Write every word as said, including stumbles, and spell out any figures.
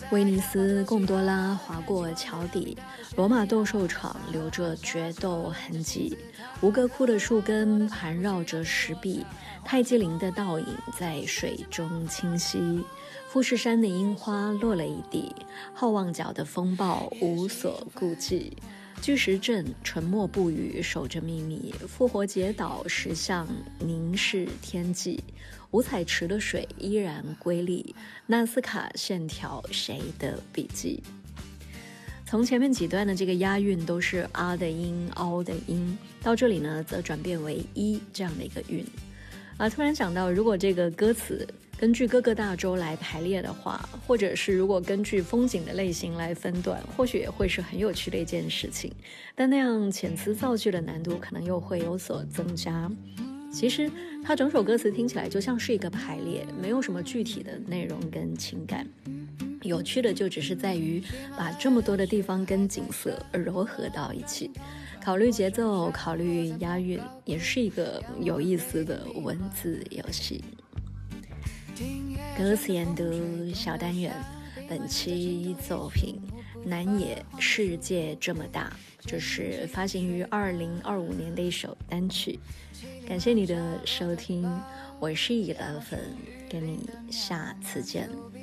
威尼斯贡多拉划过桥底，罗马斗兽场留着决斗痕迹，吴哥窟的树根盘绕着石壁，泰姬陵的倒影在水中清晰，富士山的樱花落了一地，好望角的风暴无所顾忌，巨石阵沉默不语，守着秘密，复活节岛石像凝视天际，五彩池的水依然瑰丽，纳斯卡线条谁的笔记。从前面几段的这个押韵都是啊的音、凹的音，到这里呢则转变为一这样的一个韵啊。突然想到，如果这个歌词根据各个大洲来排列的话，或者是如果根据风景的类型来分段，或许也会是很有趣的一件事情，但那样遣词造句的难度可能又会有所增加。其实它整首歌词听起来就像是一个排列，没有什么具体的内容跟情感，有趣的就只是在于把这么多的地方跟景色糅合到一起，考虑节奏，考虑押韵，也是一个有意思的文字游戏。歌词研读小单元，本期作品南野世界这么大，这是发行于二零二五年的一首单曲。感谢你的收听，我是一乐粉，跟你下次见。